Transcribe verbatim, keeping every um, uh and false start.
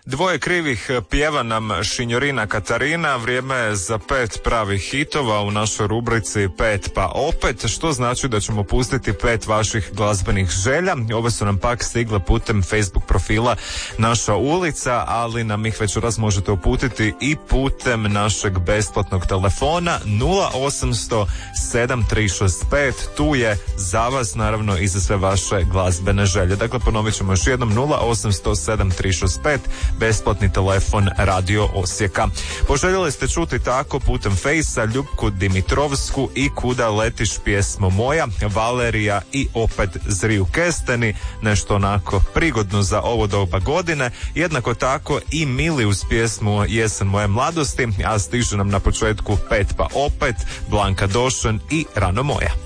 Dvoje krivih pjeva nam Šinjorina Katarina. Vrijeme je za pet pravih hitova u našoj rubrici Pet pa opet, što znači da ćemo pustiti pet vaših glazbenih želja. Ove su nam pak stigle putem Facebook profila Naša ulica, ali nam ih već raz možete uputiti i putem našeg besplatnog telefona nula osamsto sedam tri šest pet. Tu je za vas, naravno, i za sve vaše glazbene želje. Dakle, ponovit ćemo još jednom nula osamsto sedam tri šest pet, besplatni telefon Radio Osijeka. Poželjeli ste čuti tako putem Fejsa Ljupku Dimitrovsku i Kuda letiš pjesmo moja, Valerija i opet Zriju Kesteni, nešto onako prigodno za ovo doba godine. Jednako tako i Mili uz pjesmu Jesen moje mladosti, a stiže nam na početku Pet pa opet, Blanka Došen i Rano moja.